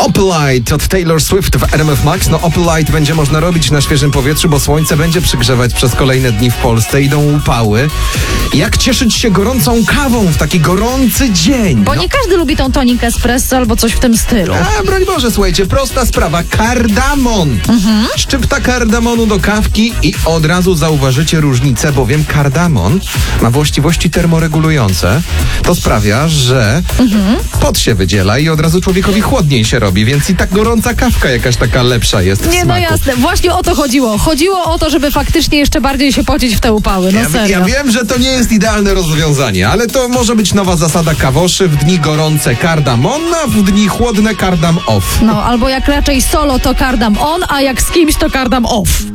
Opalite od Taylor Swift w RMF Max. No Opalite będzie można robić na świeżym powietrzu, bo słońce będzie przygrzewać przez kolejne dni w Polsce. Idą upały. Jak cieszyć się gorącą kawą w taki gorący dzień? Bo nie każdy lubi tą tonic espresso albo coś w tym stylu. Broń Boże, słuchajcie, prosta sprawa. Kardamon. Szczypta kardamonu do kawki i od razu zauważycie różnicę, bowiem kardamon ma właściwości termoregulujące. To sprawia, że pot się wydziela i od razu człowiekowi chłodniej się robi, więc i tak gorąca kawka jakaś taka lepsza jest w Nie, smaku. no jasne, właśnie o to chodziło. Chodziło o to, żeby faktycznie jeszcze bardziej się pocić w te upały, no serio. Ja wiem, że to nie jest idealne rozwiązanie, ale to może być nowa zasada kawoszy. W dni gorące kardamon, a w dni chłodne kardam off. No, albo jak raczej solo to kardam on, a jak z kimś to kardam off.